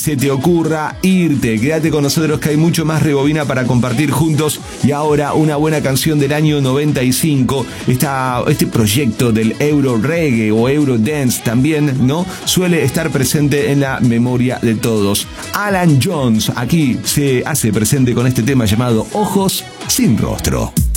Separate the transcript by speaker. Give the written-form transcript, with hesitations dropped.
Speaker 1: se te ocurra irte. Quédate con nosotros que hay mucho más Rebobina para compartir juntos. Y ahora una buena canción del año 95. Este proyecto del Euro Reggae o Euro Dance también, ¿no? Suele estar presente en la memoria de todos. Alan Jones aquí se hace presente con este tema llamado Ojos sin Rostro.